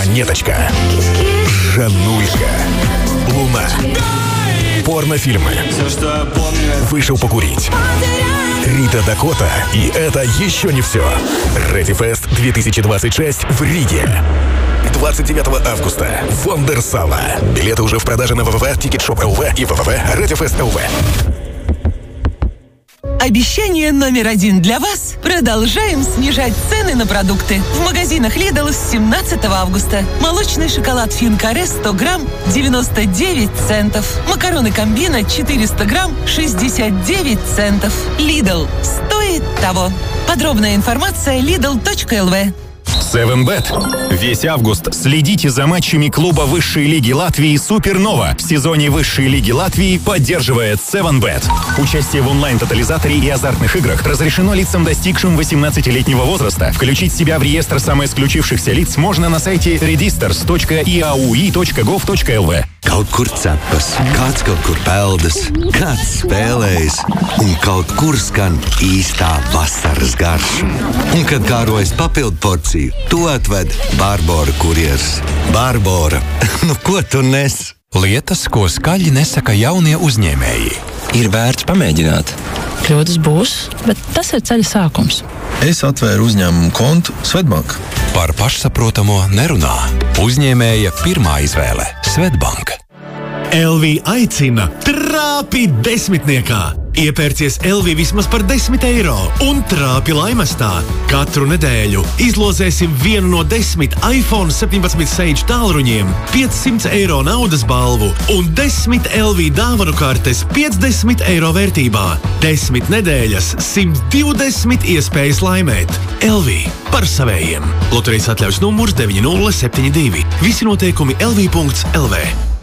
Неточка, Жаннулька, Луна, порнофильмы, вышел покурить, Рита Дакота, и это еще не все. Ready Fest 2026 в Риге. 29 августа. Вондерсала. Билеты уже в продаже на ВВВ, Тикетшоп.ЛВ и ВВВ Ready Fest ЛВ. Обещание номер 1 для вас. Продолжаем снижать цены на продукты. В магазинах Lidl с 17 августа. Молочный шоколад Финкаре 100 грамм 99 центов. Макароны Комбина 400 грамм 69 центов. Lidl. Стоит того. Подробная информация lidl.lv. 7bet. Весь август следите за матчами клуба высшей лиги Латвии «Супернова». В сезоне высшей лиги Латвии поддерживает 7bet. Участие в онлайн-тотализаторе и азартных играх разрешено лицам, достигшим 18-летнего возраста. Включить себя в реестр самоисключившихся лиц можно на сайте registers.iaui.gov.lv. Kaut kur cepas, kāds kaut kur peldas, kāds spēlējas, un kaut kur skan īstā vasaras garša. Un, kad kārojas papildu porciju, to atved Barbora kurjers. Barbora, nu ko tu nes? Lietas, ko skaļi nesaka jaunie uzņēmēji. Ir vērts pamēģināt. Kļūdas būs, bet tas ir ceļa sākums. Es atvēru uzņēmumu kontu Svetbank. Par pašsaprotamo nerunā. Uzņēmēja pirmā izvēle – Svetbank. LV aicina trāpi desmitniekā. Iepērcies LV vismaz par 10 eiro un trāpi laimestā. Katru nedēļu izlozēsim vienu no 10 iPhone 17 Sage tālruņiem, 500 eiro naudas balvu un 10 LV dāvanu kartes 50 eiro vērtībā. 10 nedēļas, 120 iespējas laimēt. LV par savējiem. Loterijas atļaujas numurs 9072. Visi noteikumi LV.lv.